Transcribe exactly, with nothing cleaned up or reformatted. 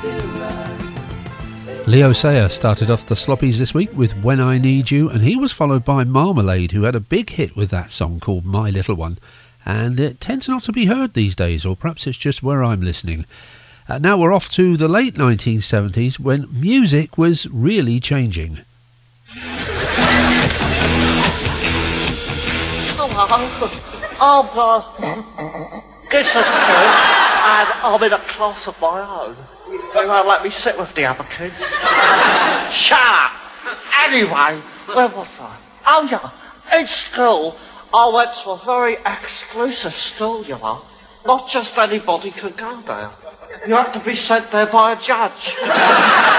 Leo Sayer started off the Sloppies this week with When I Need You, and he was followed by Marmalade, who had a big hit with that song called My Little One, and it tends not to be heard these days, or perhaps it's just where I'm listening. Uh, now we're off to the late nineteen seventies, when music was really changing. Hello. I'm, uh, this is and I'm in a class of my own. They won't let me sit with the other kids. Shut up! Anyway, where was I? Oh yeah, in school, I went to a very exclusive school, you know. Not just anybody could go there. You have to be sent there by a judge.